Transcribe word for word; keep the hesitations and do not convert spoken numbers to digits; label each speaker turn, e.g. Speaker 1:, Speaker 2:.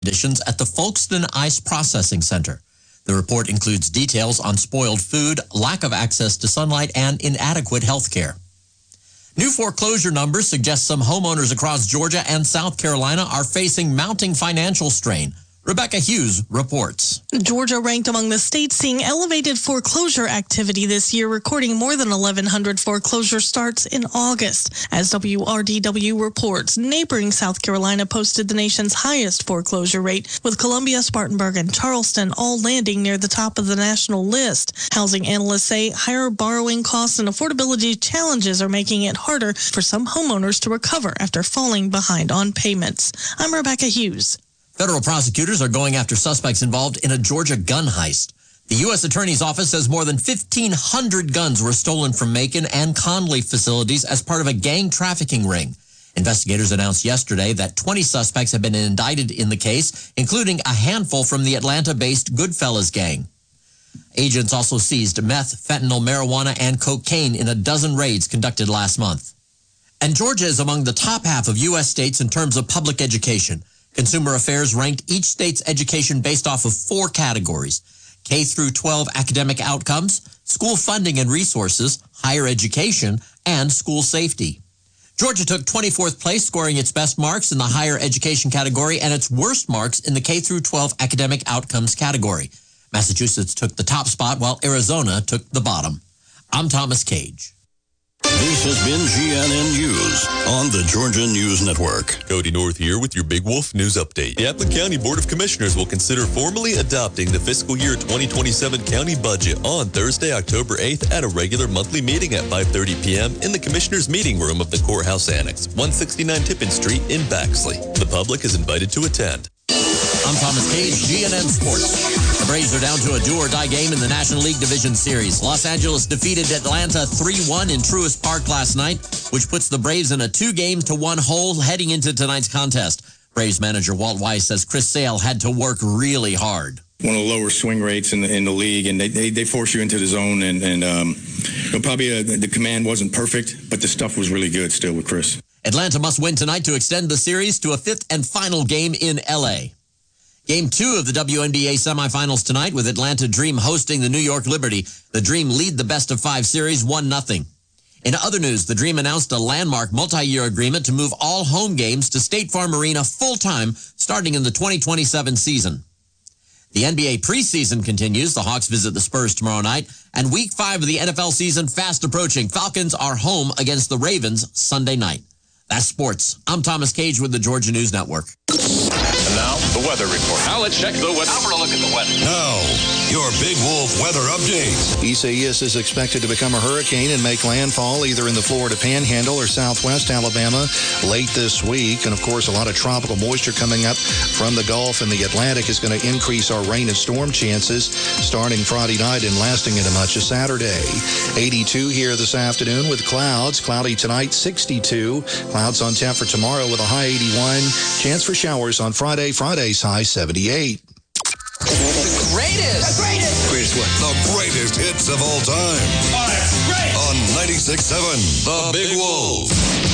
Speaker 1: conditions at the Folkestone Ice Processing Center. The report includes details on spoiled food, lack of access to sunlight, and inadequate health care. New foreclosure numbers suggest some homeowners across Georgia and South Carolina are facing mounting financial strain. Rebecca Hughes reports.
Speaker 2: Georgia ranked among the states seeing elevated foreclosure activity this year, recording more than eleven hundred foreclosure starts in August. As W R D W reports, neighboring South Carolina posted the nation's highest foreclosure rate, with Columbia, Spartanburg, and Charleston all landing near the top of the national list. Housing analysts say higher borrowing costs and affordability challenges are making it harder for some homeowners to recover after falling behind on payments. I'm Rebecca Hughes.
Speaker 1: Federal prosecutors are going after suspects involved in a Georgia gun heist. The U S Attorney's Office says more than fifteen hundred guns were stolen from Macon and Conley facilities as part of a gang trafficking ring. Investigators announced yesterday that twenty suspects have been indicted in the case, including a handful from the Atlanta-based Goodfellas gang. Agents also seized meth, fentanyl, marijuana, and cocaine in a dozen raids conducted last month. And Georgia is among the top half of U S states in terms of public education. Consumer Affairs ranked each state's education based off of four categories: K through twelve academic outcomes, school funding and resources, higher education, and school safety. Georgia took twenty-fourth place, scoring its best marks in the higher education category and its worst marks in the K through twelve academic outcomes category. Massachusetts took the top spot while Arizona took the bottom. I'm Thomas Cage.
Speaker 3: This has been G N N News on the Georgia News Network.
Speaker 4: Cody North here with your Big Wolf News Update. The Appleton County Board of Commissioners will consider formally adopting the fiscal year twenty twenty-seven county budget on Thursday, October eighth at a regular monthly meeting at five thirty p.m. in the Commissioners' Meeting Room of the Courthouse Annex, one sixty-nine Tippin Street in Baxley. The public is invited to attend.
Speaker 1: I'm Thomas Cage, G N N Sports. The Braves are down to a do-or-die game in the National League Division Series. Los Angeles defeated Atlanta three one in Truist Park last night, which puts the Braves in a two-games-to-one hole heading into tonight's contest. Braves manager Walt Weiss says Chris Sale had to work really hard.
Speaker 5: One of the lower swing rates in the in the league, and they they, they force you into the zone, and, and um, you know, probably uh, the command wasn't perfect, but the stuff was really good still with Chris.
Speaker 1: Atlanta must win tonight to extend the series to a fifth and final game in L A Game two of the W N B A semifinals tonight, with Atlanta Dream hosting the New York Liberty. The Dream lead the best-of-five series one nothing. In other news, the Dream announced a landmark multi-year agreement to move all home games to State Farm Arena full-time starting in the twenty twenty-seven season. The N B A preseason continues. The Hawks visit the Spurs tomorrow night. And week five of the N F L season fast approaching. Falcons are home against the Ravens Sunday night. That's sports. I'm Thomas Cage with the Georgia News Network.
Speaker 6: And now, the weather report. Now let's check the weather. Now for a look at the weather.
Speaker 3: Now, your Big Wolf weather update.
Speaker 7: Isaias is expected to become a hurricane and make landfall either in the Florida Panhandle or southwest Alabama late this week. And, of course, a lot of tropical moisture coming up from the Gulf and the Atlantic is going to increase our rain and storm chances starting Friday night and lasting into much of Saturday. eighty-two here this afternoon with clouds. Cloudy tonight, sixty-two. Clouds on tap for tomorrow with a high eighty-one. Chance for showers on Friday. Friday's high seventy-eight.
Speaker 8: The greatest. The greatest.
Speaker 3: Greatest what? The greatest hits of all time.
Speaker 8: Oh, that's great.
Speaker 3: On ninety-six point seven, The Big Wolf.